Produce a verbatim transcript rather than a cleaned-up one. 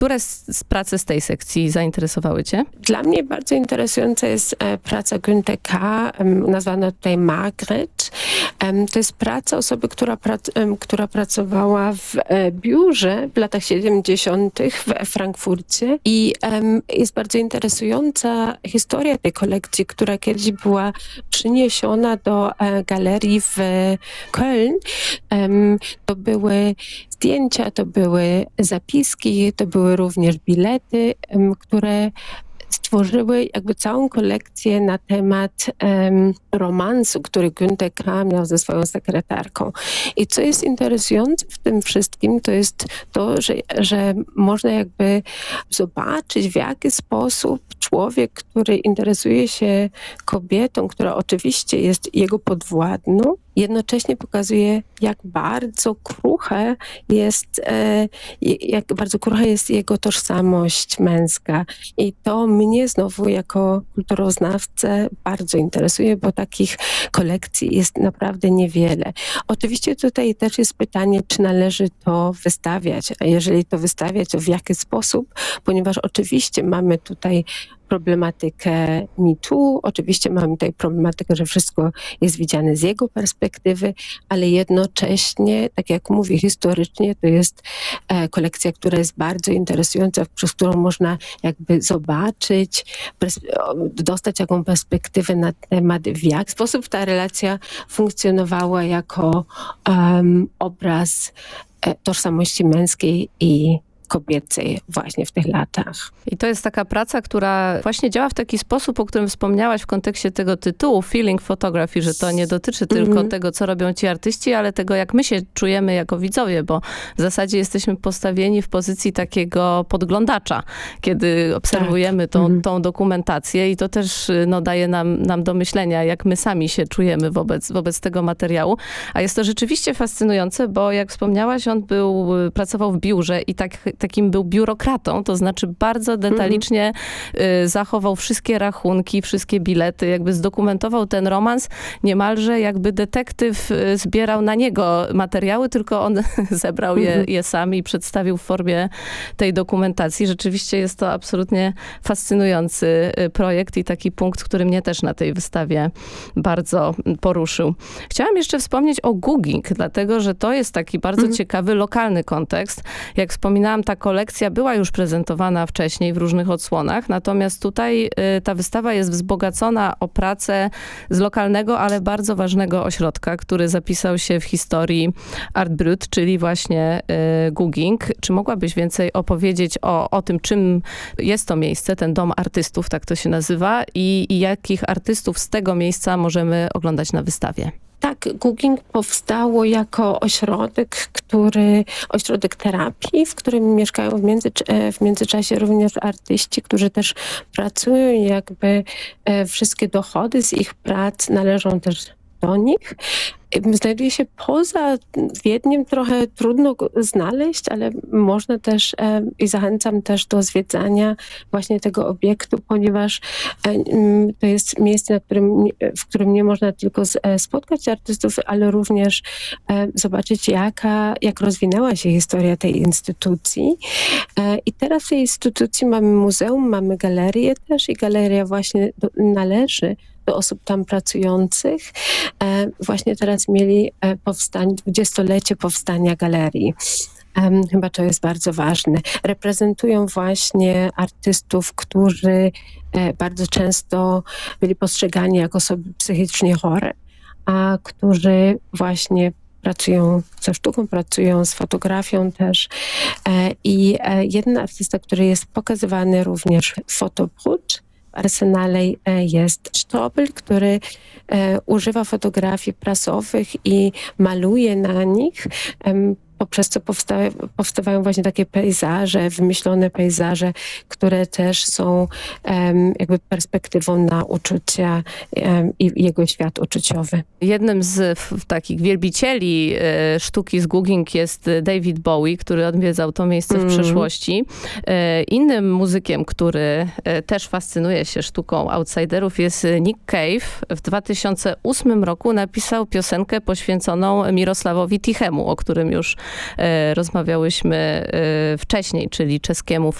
Które z, z pracy z tej sekcji zainteresowały cię? Dla mnie bardzo interesująca jest e, praca Günther K., em, nazwana tutaj Margaret. Em, to jest praca osoby, która, prac, em, która pracowała w e, biurze w latach siedemdziesiątych w Frankfurcie i em, jest bardzo interesująca historia tej kolekcji, która kiedyś była przyniesiona do e, galerii w Köln. Em, to były zdjęcia, to były zapiski, to były również bilety, em, które stworzyły jakby całą kolekcję na temat um, romansu, który Günther K. miał ze swoją sekretarką. I co jest interesujące w tym wszystkim, to jest to, że, że można jakby zobaczyć, w jaki sposób człowiek, który interesuje się kobietą, która oczywiście jest jego podwładną, jednocześnie pokazuje, jak bardzo kruche jest, e, jak bardzo krucha jest jego tożsamość męska. I to mnie znowu jako kulturoznawcę bardzo interesuje, bo takich kolekcji jest naprawdę niewiele. Oczywiście tutaj też jest pytanie, czy należy to wystawiać, a jeżeli to wystawiać, to w jaki sposób, ponieważ oczywiście mamy tutaj problematykę MeToo, oczywiście mamy tutaj problematykę, że wszystko jest widziane z jego perspektywy, ale jednocześnie, tak jak mówię, historycznie to jest e, kolekcja, która jest bardzo interesująca, przez którą można jakby zobaczyć, dostać jakąś perspektywę na temat, w jaki sposób ta relacja funkcjonowała jako um, obraz e, tożsamości męskiej i kobiecej właśnie w tych latach. I to jest taka praca, która właśnie działa w taki sposób, o którym wspomniałaś w kontekście tego tytułu, feeling photography, że to nie dotyczy tylko mm-hmm. tego, co robią ci artyści, ale tego, jak my się czujemy jako widzowie, bo w zasadzie jesteśmy postawieni w pozycji takiego podglądacza, kiedy obserwujemy tak. tą, mm-hmm. tą dokumentację i to też no, daje nam, nam do myślenia, jak my sami się czujemy wobec, wobec tego materiału. A jest to rzeczywiście fascynujące, bo jak wspomniałaś, on był, pracował w biurze i tak takim był biurokratą, to znaczy bardzo detalicznie mm-hmm. y, zachował wszystkie rachunki, wszystkie bilety, jakby zdokumentował ten romans, niemalże jakby detektyw y, zbierał na niego materiały, tylko on zebrał je, mm-hmm. je sam i przedstawił w formie tej dokumentacji. Rzeczywiście jest to absolutnie fascynujący y, projekt i taki punkt, który mnie też na tej wystawie bardzo poruszył. Chciałam jeszcze wspomnieć o Guging, dlatego, że to jest taki bardzo mm-hmm. ciekawy, lokalny kontekst. Jak wspominałam, ta kolekcja była już prezentowana wcześniej w różnych odsłonach, natomiast tutaj y, ta wystawa jest wzbogacona o pracę z lokalnego, ale bardzo ważnego ośrodka, który zapisał się w historii Art Brut, czyli właśnie y, Guging. Czy mogłabyś więcej opowiedzieć o, o tym, czym jest to miejsce, ten dom artystów, tak to się nazywa, i, i jakich artystów z tego miejsca możemy oglądać na wystawie? Tak, Guging powstało jako ośrodek, który, ośrodek terapii, w którym mieszkają w, między, w międzyczasie również artyści, którzy też pracują, jakby e, wszystkie dochody z ich prac należą też do nich. Znajduje się poza Wiedniem, trochę trudno go znaleźć, ale można też e, i zachęcam też do zwiedzania właśnie tego obiektu, ponieważ e, to jest miejsce, na którym, w którym nie można tylko z, e, spotkać artystów, ale również e, zobaczyć, jaka, jak rozwinęła się historia tej instytucji. E, I teraz w tej instytucji mamy muzeum, mamy galerię też i galeria właśnie do, należy do osób tam pracujących. E, właśnie teraz mieli e, powstanie, dwudziestolecie powstania galerii. E, chyba to jest bardzo ważne. Reprezentują właśnie artystów, którzy e, bardzo często byli postrzegani jako osoby psychicznie chore, a którzy właśnie pracują ze sztuką, pracują z fotografią też. E, I e, jeden artysta, który jest pokazywany również w Fotobrut, w arsenale jest Strobel, który e, używa fotografii prasowych i maluje na nich, e, poprzez co powsta powstawają właśnie takie pejzaże, wymyślone pejzaże, które też są um, jakby perspektywą na uczucia um, i jego świat uczuciowy. Jednym z takich wielbicieli e, sztuki z Guging jest David Bowie, który odwiedzał to miejsce mm. w przeszłości. E, innym muzykiem, który e, też fascynuje się sztuką outsiderów, jest Nick Cave. W dwa tysiące ósmym roku napisał piosenkę poświęconą Mirosławowi Tichemu, o którym już e, rozmawiałyśmy e, wcześniej, czyli czeskiemu